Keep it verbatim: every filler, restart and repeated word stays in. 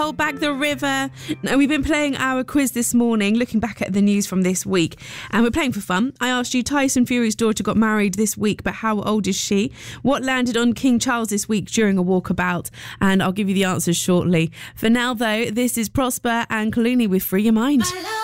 Hold back the river. Now, we've been playing our quiz this morning, looking back at the news from this week, and we're playing for fun. I asked you, Tyson Fury's daughter got married this week, but how old is she? What landed on King Charles this week during a walkabout? And I'll give you the answers shortly. For now, though, this is Prosper and Clooney with Free Your Mind.